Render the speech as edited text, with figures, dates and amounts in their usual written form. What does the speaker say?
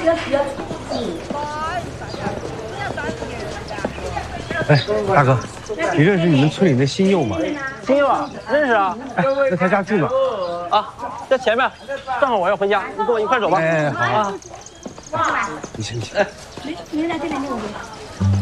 哎，大哥，你认识你们村里的新佑吗？ 新佑啊，认识啊。 哎，在他家住呢。 啊，在前面，正好我要回家，你跟我一块走吧。 哎，好。 啊， 你先。 你来这边那个。